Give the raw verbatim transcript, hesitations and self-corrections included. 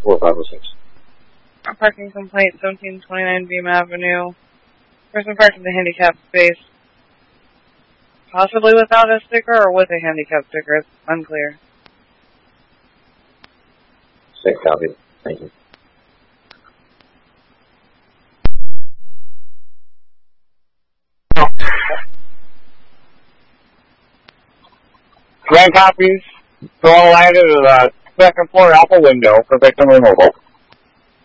four five oh six. A parking complaint, seventeen twenty-nine Beam Avenue. Person parked in the handicap space. Possibly without a sticker or with a handicap sticker. It's unclear. Sick copy. Thank you. Grand copies. Go on ladder to the second floor alpha window for victim removal.